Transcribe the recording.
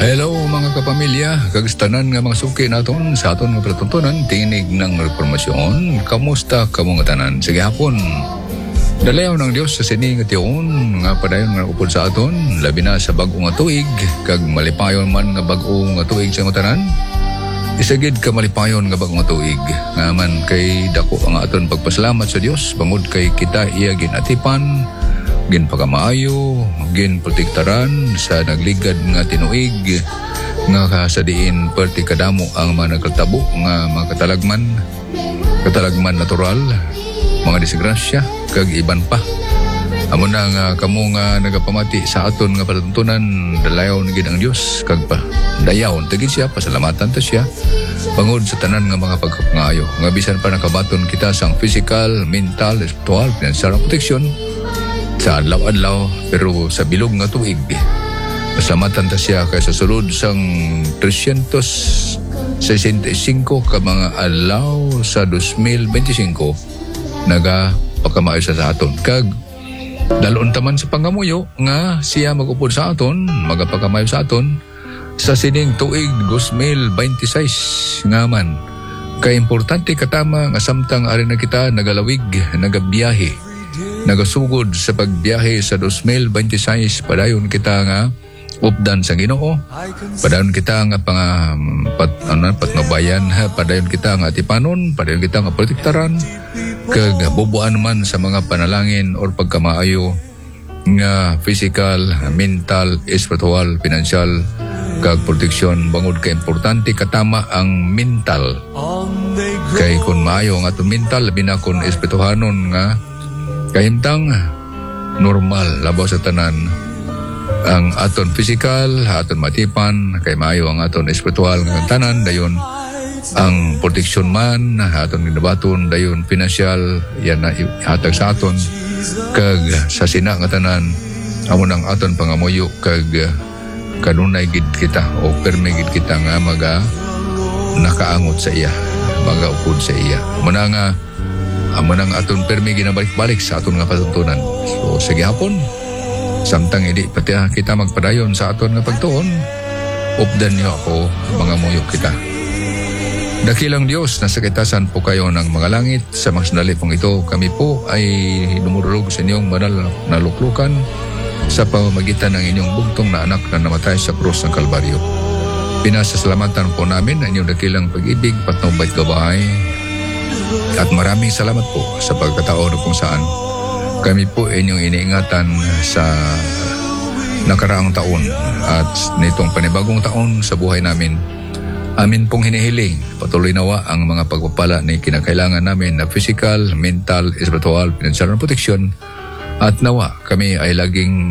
Hello mga kapamilya, kagstanan nga mga suki naton sa aton nga palatuntunan tinig ng reformasyon. Kamusta kamo nga tanan? Sige hapon. Dalayaw ng Dios sa sini nga tiyon nga padayon nga upod sa aton, labi na sa bag-o nga tuig kag malipayon man nga bag-o nga tuig sa tanan. Isagid ka malipayon nga bag-o nga tuig. Nga man kay dako ang aton pagpasalamat sa Dios bangod kay kita iya ginatipan, gin pagkamaayo, gin protektaran sa nagligad nga tinuig nga kasadiin perti kadamo ang mga nagkatabo nga mga katalagman natural, mga disgrasya kag iban pa. Amo na nga kamo nga nagapamati sa aton nga palatuntunan, dalayaw na gid ang Dios kag pa dayaw tagid siya, pasalamatan ta siya bangod sa tanan nga mga pagkapangayo nga bisan pa nakabaton kita sang physical, mental, spiritual, financial protection sa adlaw-adlaw pero sa bilog nga tuig. Pasalamatan ta siya kay sa sulod sang 365 ka mga adlaw sa 2025 nagapakamayo sa aton kag dalon taman sa pangamuyo nga siya magupod sa aton, magapakamayo sa aton sa sining tuig 2026 nga man. Kay importante katama nga samtang ari na kita nagalawig, nagabiyahe, nagasugod sa pagbiyahe sa 2026, padayon kita nga updan sa Ginoo, padayon kita nga patnubayan, padayon kita nga atipanon, padayon kita nga protektaran kag bubuan man sa mga panalangin or pagkamaayo nga physical, mental, spiritual, financial kag proteksyon bangod kay importante katama ang mental. Kay kun maayo ang aton mental, labi na kun espirituhanon nga kahimtang normal labaw sa tanan ang aton physical, aton matipan, kay maayo ang aton espiritual nga tanan, dayon ang proteksyon man aton ginabaton, dayon financial yan na hatag sa aton kag sa sina nga tanan amo nang aton pangamuyo kag kanunay gid kita o perme gid kita nga nakaangot sa iya, magaupod sa iya. Muna nga amo nang aton permi ginabalik-balik sa aton nga patuntunan. So sige hapon, samtang hindi pati kita magpadayon sa aton nga pagtuon, updan niyo ako, mga muyok kita. Dakilang Diyos, nasa kitasan po kayo ng mga langit. Sa mga sandali pong ito, kami po ay dumurulog sa inyong banal na luklukan sa pamamagitan ng inyong bugtong na anak na namatay sa krus ng Kalbaryo. Pinasasalamatan po namin ang inyong dakilang pag-ibig, patnubay gabay. At maraming salamat po sa pagkataon kung saan kami po inyong iniingatan sa nakaraang taon at nitong panibagong taon sa buhay namin. Amin pong hinihiling patuloy nawa ang mga pagpapala na kinakailangan namin na physical, mental, spiritual, financial protection at nawa kami ay laging